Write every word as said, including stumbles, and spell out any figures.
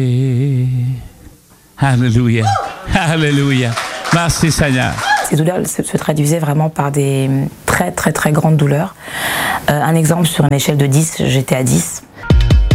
Alléluia. Alléluia. Merci Seigneur. Ces douleurs se, se traduisaient vraiment par des très très très grandes douleurs. Euh, un exemple, sur une échelle de dix, j'étais à dix.